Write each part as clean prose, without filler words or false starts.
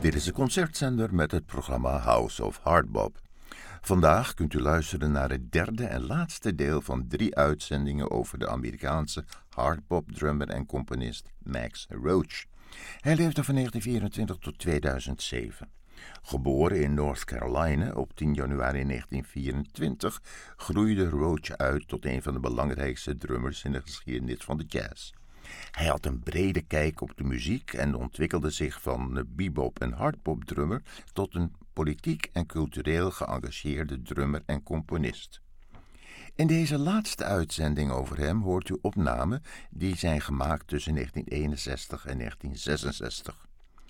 Dit is de concertzender met het programma House of Hardbop. Vandaag kunt u luisteren naar het derde en laatste deel van 3 uitzendingen over de Amerikaanse hardbop-drummer en componist Max Roach. Hij leefde van 1924 tot 2007. Geboren in North Carolina op 10 januari 1924 groeide Roach uit tot een van de belangrijkste drummers in de geschiedenis van de jazz. Hij had een brede kijk op de muziek en ontwikkelde zich van bebop- en hardbop-drummer tot een politiek en cultureel geëngageerde drummer en componist. In deze laatste uitzending over hem hoort u opnamen die zijn gemaakt tussen 1961 en 1966.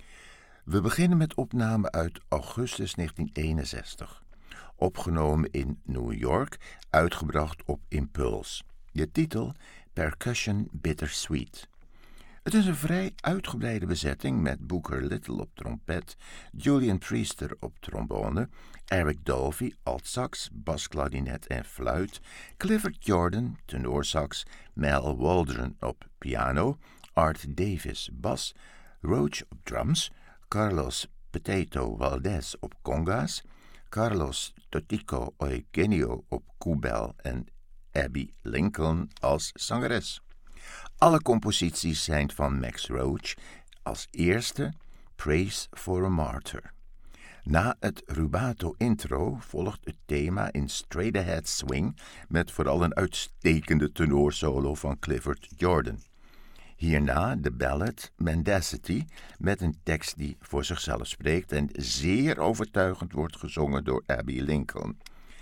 We beginnen met opnamen uit augustus 1961. Opgenomen in New York, uitgebracht op Impulse. De titel Percussion Bittersweet. Het is een vrij uitgebreide bezetting met Booker Little op trompet, Julian Priester op trombone, Eric Dolphy altsax, basklarinet en fluit, Clifford Jordan tenorsax, Mel Waldron op piano, Art Davis bas, Roach op drums, Carlos Potato Valdez op conga's, Carlos Totico Eugenio op koebel en Abby Lincoln als zangeres. Alle composities zijn van Max Roach. Als eerste Praise for a Martyr. Na het rubato intro volgt het thema in straight ahead swing met vooral een uitstekende tenorsolo van Clifford Jordan. Hierna de ballad Mendacity met een tekst die voor zichzelf spreekt en zeer overtuigend wordt gezongen door Abby Lincoln.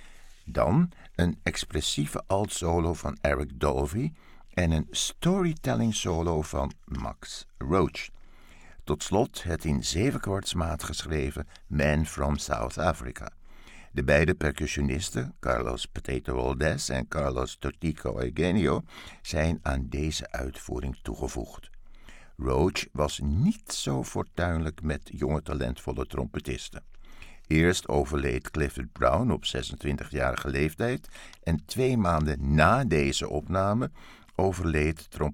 Dan een expressieve altsolo van Eric Dolphy en een storytelling solo van Max Roach. Tot slot het in 7/4 geschreven Man from South Africa. De beide percussionisten, Carlos Potato Valdez en Carlos Totico Eugenio, zijn aan deze uitvoering toegevoegd. Roach was niet zo fortuinlijk met jonge talentvolle trompetisten. Eerst overleed Clifford Brown op 26-jarige leeftijd en 2 maanden na deze opname overleed